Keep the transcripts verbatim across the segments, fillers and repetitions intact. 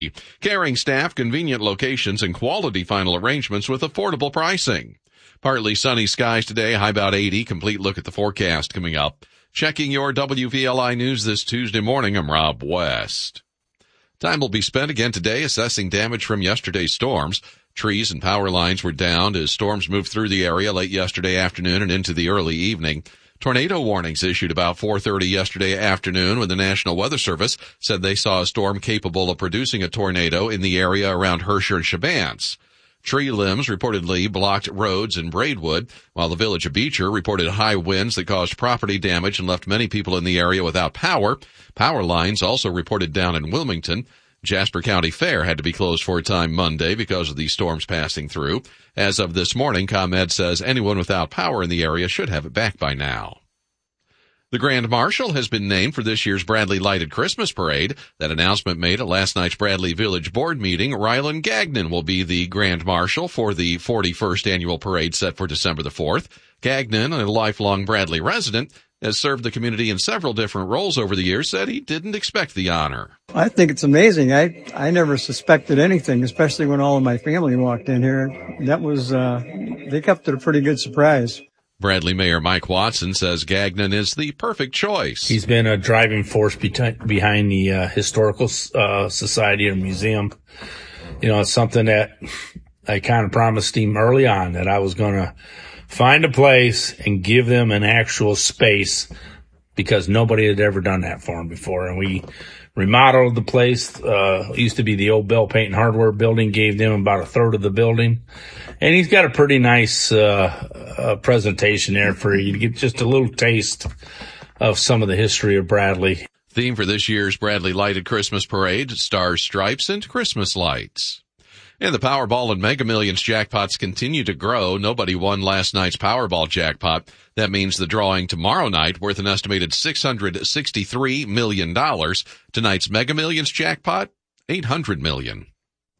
Caring staff, convenient locations, and quality final arrangements with affordable pricing. Partly sunny skies today, high about eighty. Complete look at the forecast coming up. Checking your W V L I news this Tuesday morning, I'm Rob West. Time will be spent again today assessing damage from yesterday's storms. Trees and power lines were downed as storms moved through the area late yesterday afternoon and into the early evening. Tornado warnings issued about four thirty yesterday afternoon when the National Weather Service said they saw a storm capable of producing a tornado in the area around Herscher and Shabance. Tree limbs reportedly blocked roads in Braidwood, while the village of Beecher reported high winds that caused property damage and left many people in the area without power. Power lines also reported down in Wilmington. Jasper County Fair had to be closed for a time Monday because of these storms passing through. As of this morning, ComEd says anyone without power in the area should have it back by now. The Grand Marshal has been named for this year's Bradley Lighted Christmas Parade. That announcement made at last night's Bradley Village Board meeting. Rylan Gagnon will be the Grand Marshal for the forty-first annual parade set for December the fourth. Gagnon, a lifelong Bradley resident, has served the community in several different roles over the years, said he didn't expect the honor. I think it's amazing. I, I never suspected anything, especially when all of my family walked in here. That was, uh, they kept it a pretty good surprise. Bradley Mayor Mike Watson says Gagnon is the perfect choice. He's been a driving force be- behind the uh, Historical uh, Society and Museum. You know, it's something that I kind of promised him early on that I was going to find a place and give them an actual space because nobody had ever done that for them before. And we remodeled the place. Uh, it used to be the old Bell Paint and Hardware building, gave them about a third of the building. And he's got a pretty nice uh, uh presentation there for you to get just a little taste of some of the history of Bradley. Theme for this year's Bradley Lighted Christmas Parade, Stars, Stripes, and Christmas Lights. And the Powerball and Mega Millions jackpots continue to grow. Nobody won last night's Powerball jackpot. That means the drawing tomorrow night, worth an estimated six hundred sixty-three million dollars. Tonight's Mega Millions jackpot, eight hundred million dollars.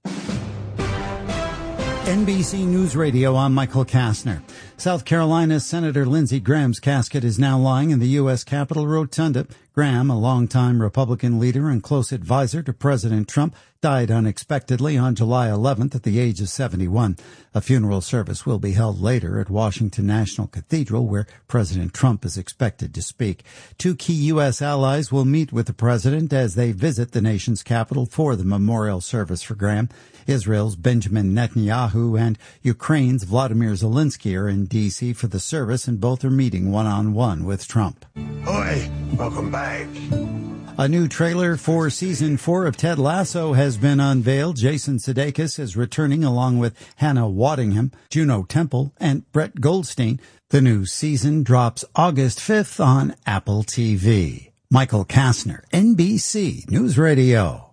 N B C News Radio, I'm Michael Kastner. South Carolina's Senator Lindsey Graham's casket is now lying in the U S Capitol Rotunda. Graham, a longtime Republican leader and close advisor to President Trump, died unexpectedly on July eleventh at the age of seventy-one. A funeral service will be held later at Washington National Cathedral, where President Trump is expected to speak. Two key U S allies will meet with the president as they visit the nation's capital for the memorial service for Graham. Israel's Benjamin Netanyahu and Ukraine's Vladimir Zelensky are in D C for the service, and both are meeting one-on-one with Trump. Oi, welcome back. A new trailer for season four of Ted Lasso has been unveiled. Jason Sudeikis is returning along with Hannah Waddingham, Juno Temple, and Brett Goldstein. The new season drops August fifth on Apple T V. Michael Kastner, N B C News Radio.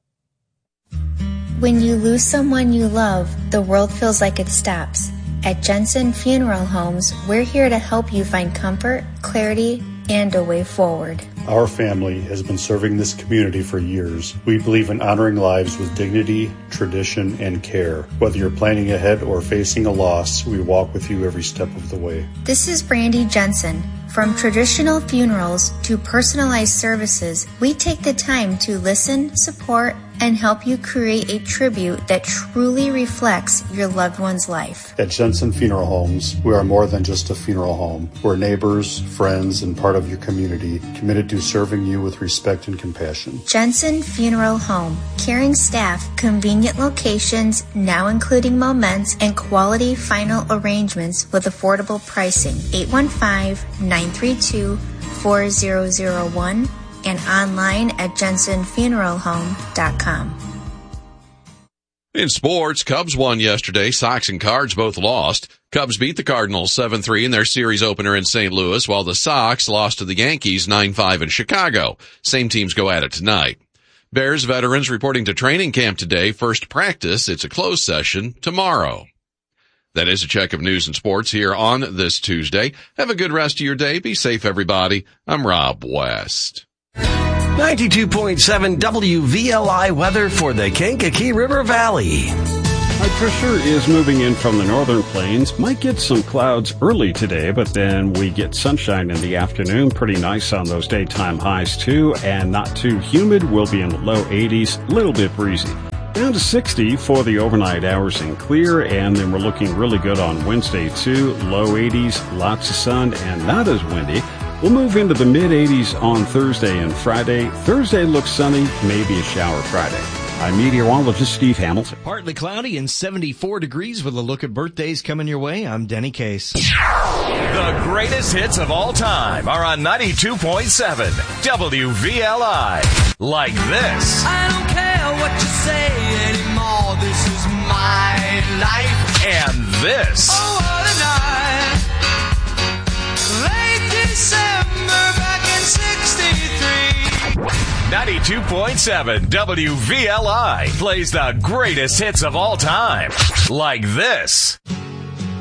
When you lose someone you love, the world feels like it stops. At Jensen Funeral Homes, we're here to help you find comfort, clarity, and a way forward. Our family has been serving this community for years. We believe in honoring lives with dignity, tradition, and care. Whether you're planning ahead or facing a loss, we walk with you every step of the way. This is Brandy Jensen. From traditional funerals to personalized services, we take the time to listen, support, and help you create a tribute that truly reflects your loved one's life. At Jensen Funeral Homes, we are more than just a funeral home. We're neighbors, friends, and part of your community, committed to serving you with respect and compassion. Jensen Funeral Home. Caring staff, convenient locations, now including moments, and quality final arrangements with affordable pricing. eight one five, nine three two, four zero zero one and online at jensen funeral home dot com. In sports, Cubs won yesterday. Sox and Cards both lost. Cubs beat the Cardinals seven three in their series opener in Saint Louis, while the Sox lost to the Yankees nine five in Chicago. Same teams go at it tonight. Bears veterans reporting to training camp today. First practice, it's a closed session, tomorrow. That is a check of news and sports here on this Tuesday. Have a good rest of your day. Be safe, everybody. I'm Rob West. ninety-two point seven W V L I weather for the Kankakee River Valley. High pressure is moving in from the northern plains. Might get some clouds early today, but then we get sunshine in the afternoon. Pretty nice on those daytime highs too, and not too humid. We'll be in the low eighties, a little bit breezy. Down to sixty for the overnight hours and clear, and then we're looking really good on Wednesday too. Low eighties, lots of sun, and not as windy. We'll move into the mid eighties on Thursday and Friday. Thursday looks sunny, maybe a shower Friday. I'm meteorologist Steve Hamilton. Partly cloudy and seventy-four degrees with a look at birthdays coming your way. I'm Denny Case. The greatest hits of all time are on ninety-two point seven W V L I. Like this. I don't care what you say anymore. This is my life. And this. Oh, what a night. Late December back in sixty-three. ninety-two point seven W V L I plays the greatest hits of all time. Like this.